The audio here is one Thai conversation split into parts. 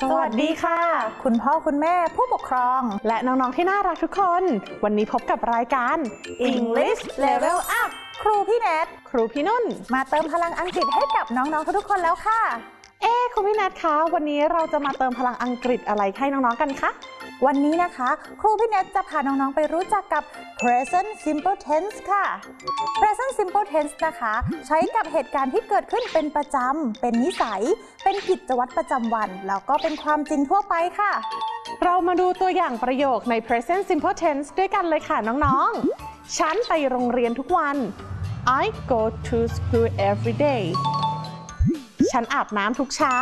สวัสดีค่ะคุณพ่อคุณแม่ผู้ปกครองและน้องๆที่น่ารักทุกคนวันนี้พบกับรายการ English Level Up ครูพี่แนทครูพี่นุ่นมาเติมพลังอังกฤษให้กับน้องๆทุกๆคนแล้วค่ะครูพี่แนทคะวันนี้เราจะมาเติมพลังอังกฤษอะไรให้น้องๆกันคะวันนี้นะคะครูพี่แนทจะพาน้องๆไปรู้จักกับ present simple tense ค่ะ present simple tense นะคะใช้กับเหตุการณ์ที่เกิดขึ้นเป็นประจำเป็นนิสัยเป็นกิจวัตรประจำวันแล้วก็เป็นความจริงทั่วไปค่ะเรามาดูตัวอย่างประโยคใน present simple tense ด้วยกันเลยค่ะน้องๆฉันไปโรงเรียนทุกวัน I go to school every day ฉันอาบน้ำทุกเช้า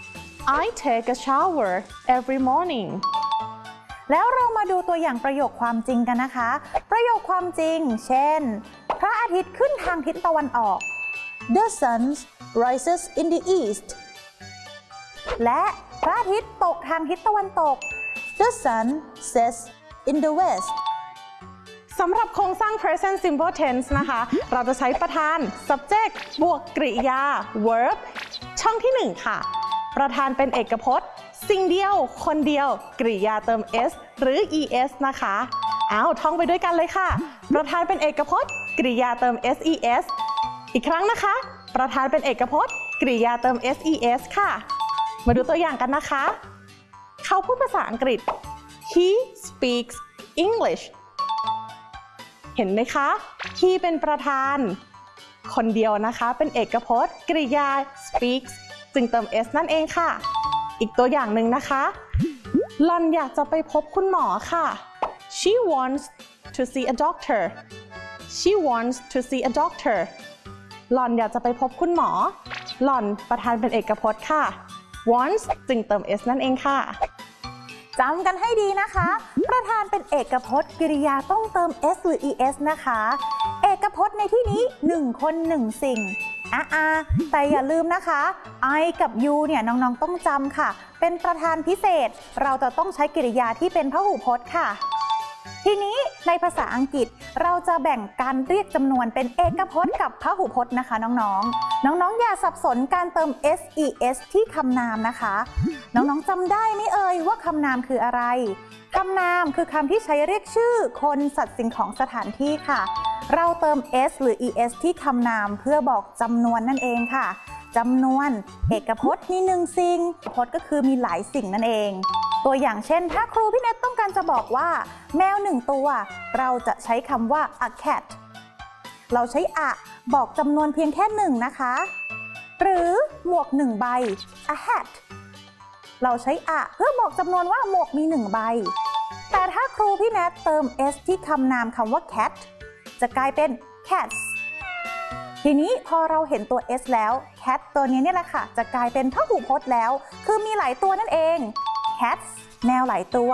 I take a shower every morning แล้วเรามาดูตัวอย่างประโยคความจริงกันนะคะประโยคความจริงเช่นพระอาทิตย์ขึ้นทางทิศตะวันออก The sun rises in the east และพระอาทิตย์ตกทางทิศตะวันตก The sun sets in the west สำหรับโครงสร้าง present simple tense นะคะเราจะใช้ประธาน subject บวกกริยา verb ช่องที่1ค่ะประธานเป็นเอกพจน์สิ่งเดียวคนเดียวกริยาเติม s หรือ es นะคะท่องไปด้วยกันเลยค่ะประธานเป็นเอกพจน์กริยาเติม ses อีกครั้งนะคะประธานเป็นเอกพจน์กริยาเติม ses ค่ะมาดูตัวอย่างกันนะคะเขาพูดภาษาอังกฤษ he speaks English เห็นไหมคะ he เป็นประธานคนเดียวนะคะเป็นเอกพจน์กริยา speaks จึงเติม s นั่นเองค่ะอีกตัวอย่างหนึ่งนะคะหล่อนอยากจะไปพบคุณหมอค่ะ She wants to see a doctor She wants to see a doctor หล่อนอยากจะไปพบคุณหมอหล่อนประธานเป็นเอกพจน์ค่ะ wants จึงเติม s นั่นเองค่ะจำกันให้ดีนะคะประธานเป็นเอกพจน์กริยาต้องเติม s หรือ es นะคะเอกพจน์ในที่นี้1คน1สิ่งแต่อย่าลืมนะคะ I กับ you เนี่ยน้องๆต้องจำค่ะเป็นประธานพิเศษเราจะต้องใช้กริยาที่เป็นพหูพจน์ค่ะทีนี้ในภาษาอังกฤษเราจะแบ่งการเรียกจำนวนเป็นเอกพจน์กับพหูพจน์นะคะน้องๆอย่าสับสนการเติม ses ที่คำนามนะคะน้องๆจำได้ไหมเอ่ยว่าคำนามคืออะไรคำนามคือคำที่ใช้เรียกชื่อคนสัตว์สิ่งของสถานที่ค่ะเราเติม s หรือ es ที่คำนามเพื่อบอกจำนวนนั่นเองค่ะจำนวนเอกพจน์มี1สิ่งพจน์ก็คือมีหลายสิ่งนั่นเองตัวอย่างเช่นถ้าครูพี่เนทต้องการจะบอกว่าแมว1ตัวเราจะใช้คำว่า a cat เราใช้ a บอกจำนวนเพียงแค่1นะคะหรือหมวก1ใบ a hat เราใช้ a เพื่อบอกจำนวนว่าหมวกมี1ใบแต่ถ้าครูพี่เนทเติม s ที่คำนามคำว่า cat จะกลายเป็น cats ทีนี้พอเราเห็นตัว s แล้ว cat ตัวนี้เนี่ยแหละค่ะจะกลายเป็นพหูพจน์แล้วคือมีหลายตัวนั่นเอง cats แมวหลายตัว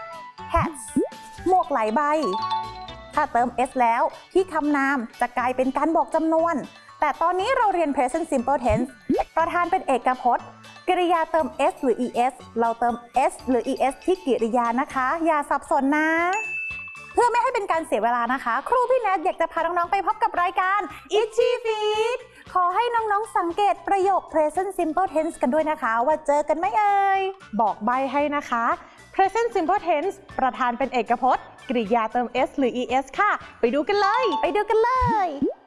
hats หมวกหลายใบถ้าเติม s แล้วที่คำนามจะกลายเป็นการบอกจำนวนแต่ตอนนี้เราเรียน present simple tense ประธานเป็นเอกพจน์กริยาเติม s หรือ es เราเติม s หรือ es ที่กริยานะคะอย่าสับสนนะเพื่อไม่ให้เป็นการเสียเวลานะคะครูพี่แนทอยากจะพาน้องๆไปพบกับรายการ Itchy Feet ขอให้น้องๆสังเกตประโยค present simple tense กันด้วยนะคะว่าเจอกันไหมเอ่ยบอกใบให้นะคะ present simple tense ประธานเป็นเอกพจน์กริยาเติม s หรือ es ค่ะไปดูกันเลย